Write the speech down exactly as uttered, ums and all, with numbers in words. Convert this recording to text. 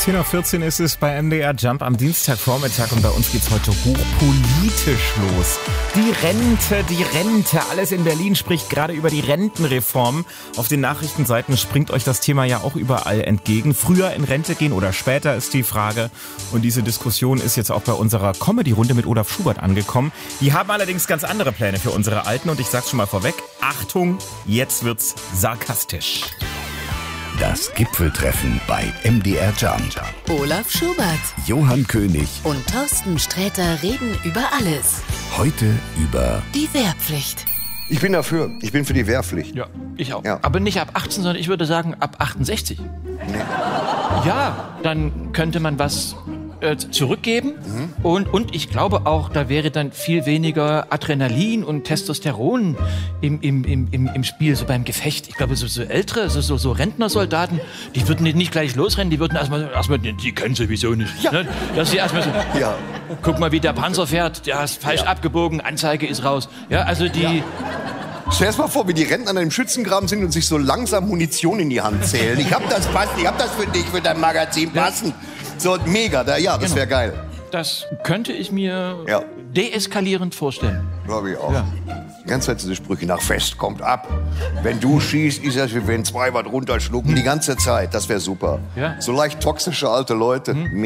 zehn Uhr vierzehn ist es bei M D R Jump am Dienstagvormittag und bei uns geht's heute hochpolitisch los. Die Rente, die Rente, alles in Berlin spricht gerade über die Rentenreform. Auf den Nachrichtenseiten springt euch das Thema ja auch überall entgegen. Früher in Rente gehen oder später ist die Frage. Und diese Diskussion ist jetzt auch bei unserer Comedy-Runde mit Olaf Schubert angekommen. Die haben allerdings ganz andere Pläne für unsere Alten und ich sag's schon mal vorweg, Achtung, jetzt wird's sarkastisch. Das Gipfeltreffen bei M D R Jump. Olaf Schubert, Johann König und Thorsten Sträter reden über alles. Heute über die Wehrpflicht. Ich bin dafür. Ich bin für die Wehrpflicht. Ja, ich auch. Ja. Aber nicht ab achtzehn, sondern ich würde sagen ab achtundsechzig. Nee. Ja, dann könnte man was äh, zurückgeben. Mhm. Und, und ich glaube auch, da wäre dann viel weniger Adrenalin und Testosteron im, im, im, im, im Spiel, so beim Gefecht. Ich glaube, so, so ältere, so, so, so Rentnersoldaten, die würden nicht gleich losrennen, die würden erstmal, erstmal die können sowieso nicht. Ja. Ne? Dass sie erstmal so, Ja. guck mal, wie der Panzer fährt, der ist falsch Ja. abgebogen, Anzeige ist raus. Ja, also die... Ja. Stell dir mal vor, wie die Rentner an einem Schützengraben sind und sich so langsam Munition in die Hand zählen. Ich hab das passend, ich hab das für dich, für dein Magazin passend. So, mega, da, ja, das wäre geil. Das könnte ich mir Ja. deeskalierend vorstellen. Glaube ich auch. Ja. Die ganze Zeit diese Sprüche, nach Fest kommt ab. Wenn du schießt, ist das wie wenn zwei was runterschlucken. Die ganze Zeit, das wäre super. Ja. So leicht toxische alte Leute.